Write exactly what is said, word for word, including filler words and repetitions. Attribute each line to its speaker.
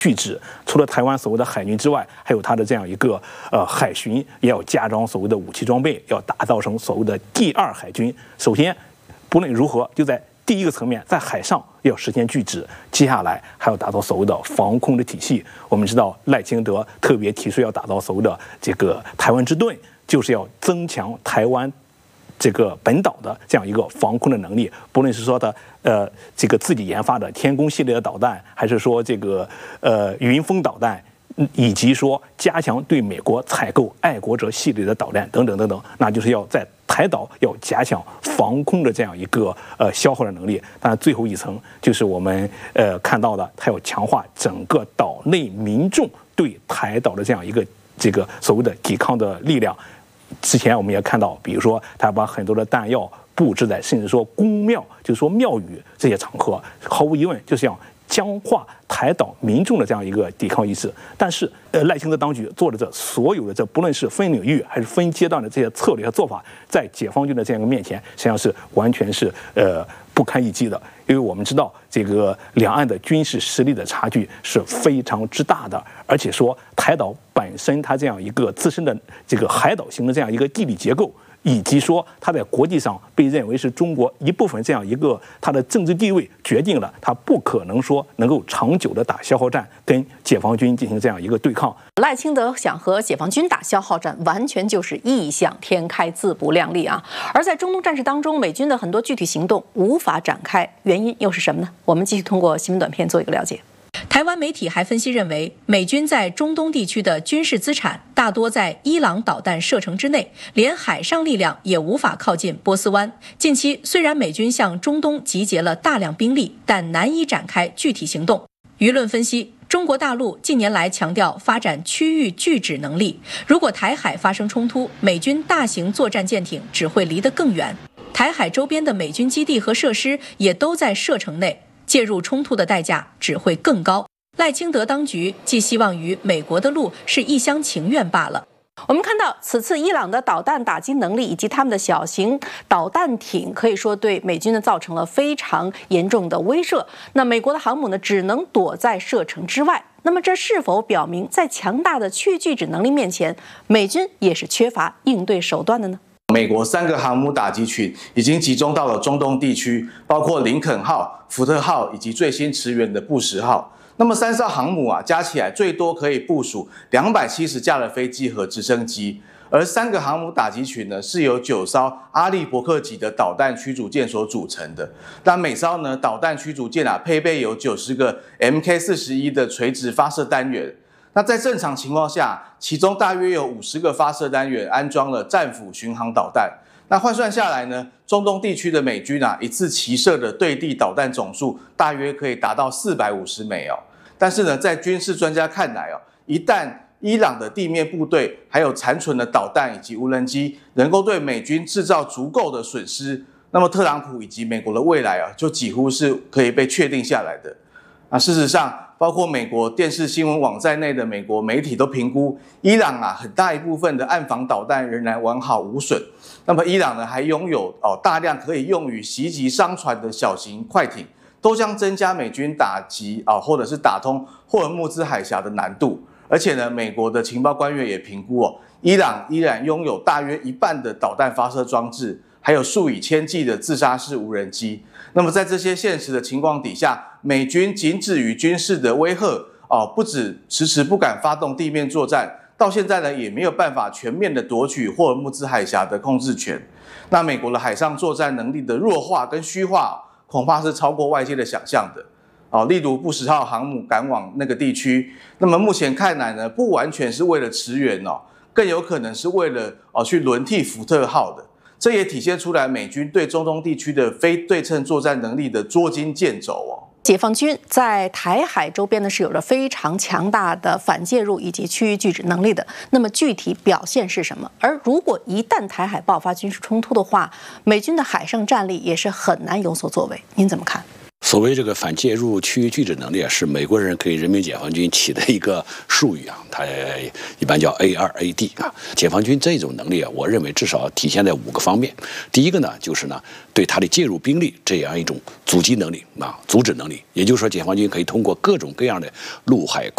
Speaker 1: 拒止。除了台湾所谓的海军之外，还有它的这样一个呃海巡，也要加装所谓的武器装备，要打造成所谓的第二海军。首先，不论如何，就在第一个层面，在海上要实现拒止，接下来还要打造所谓的防空的体系。我们知道赖清德特别提出要打造所谓的这个台湾之盾，就是要增强台湾这个本岛的这样一个防空的能力，不论是说的呃这个自己研发的天宫系列的导弹，还是说这个呃云峰导弹，以及说加强对美国采购爱国者系列的导弹等等等等，那就是要在台岛要加强防空的这样一个呃消耗的能力。当然，最后一层就是我们呃看到的，它要强化整个岛内民众对台岛的这样一个这个所谓的抵抗的力量。之前我们也看到，比如说他把很多的弹药布置在甚至说宫庙，就是说庙宇这些场合，毫无疑问就是要僵化台岛民众的这样一个抵抗意识。但是，呃，赖清德当局做的这所有的这，不论是分领域还是分阶段的这些策略和做法，在解放军的这样一个面前，实际上是完全是呃不堪一击的。因为我们知道，这个两岸的军事实力的差距是非常之大的，而且说台岛本身它这样一个自身的这个海岛型的这样一个地理结构，以及说它在国际上被认为是中国一部分这样一个它的政治地位，决定了它不可能说能够长久的打消耗战，跟解放军进行这样一个对抗。
Speaker 2: 赖清德想和解放军打消耗战，完全就是异想天开、自不量力啊！而在中东战事当中，美军的很多具体行动无法展开，原因又是什么呢？我们继续通过新闻短片做一个了解。台湾媒体还分析认为，美军在中东地区的军事资产大多在伊朗导弹射程之内，连海上力量也无法靠近波斯湾。近期虽然美军向中东集结了大量兵力，但难以展开具体行动。舆论分析，中国大陆近年来强调发展区域拒止能力，如果台海发生冲突，美军大型作战舰艇只会离得更远。台海周边的美军基地和设施也都在射程内，介入冲突的代价只会更高。赖清德当局寄希望于美国的路是一厢情愿罢了。我们看到，此次伊朗的导弹打击能力以及他们的小型导弹艇，可以说对美军呢造成了非常严重的威慑。那美国的航母呢，只能躲在射程之外。那么，这是否表明在强大的区域拒止能力面前，美军也是缺乏应对手段的呢？
Speaker 3: 美国三个航母打击群已经集中到了中东地区，包括林肯号、福特号以及最新驰援的布什号。那么三艘航母啊，加起来最多可以部署两百七十架的飞机和直升机，而三个航母打击群呢，是由九艘阿利伯克级的导弹驱逐舰所组成的。那每艘呢导弹驱逐舰啊，配备有九十个 M K 四十一 的垂直发射单元。那在正常情况下，其中大约有五十个发射单元安装了战斧巡航导弹。那换算下来呢，中东地区的美军啊，一次齐射的对地导弹总数大约可以达到四百五十枚哦。但是呢，在军事专家看来哦，一旦伊朗的地面部队还有残存的导弹以及无人机能够对美军制造足够的损失，那么特朗普以及美国的未来啊，就几乎是可以被确定下来的。啊，事实上，包括美国电视新闻网在内的美国媒体都评估，伊朗啊很大一部分的岸防导弹仍然完好无损。那么伊朗呢还拥有哦大量可以用于袭击商船的小型快艇，都将增加美军打击啊或者是打通霍尔木兹海峡的难度。而且呢，美国的情报官员也评估哦，伊朗依然拥有大约一半的导弹发射装置，还有数以千计的自杀式无人机。那么在这些现实的情况底下，美军仅止于军事的威吓哦，不止迟迟不敢发动地面作战，到现在呢也没有办法全面的夺取霍尔木兹海峡的控制权。那美国的海上作战能力的弱化跟虚化，恐怕是超过外界的想象的。哦，例如布什号航母赶往那个地区，那么目前看来呢，不完全是为了驰援哦，更有可能是为了哦去轮替福特号的。这也体现出来美军对中东地区的非对称作战能力的捉襟见肘哦。
Speaker 2: 解放军在台海周边呢是有着非常强大的反介入以及区域拒止能力的。那么具体表现是什么？而如果一旦台海爆发军事冲突的话，美军的海上战力也是很难有所作为。您怎么看？
Speaker 4: 所谓这个反介入区域拒止能力啊，是美国人给人民解放军起的一个术语啊，它一般叫 A 二 A D 啊。解放军这种能力啊，我认为至少体现在五个方面。第一个呢，就是呢对它的介入兵力这样一种阻击能力啊，阻止能力。也就是说，解放军可以通过各种各样的陆海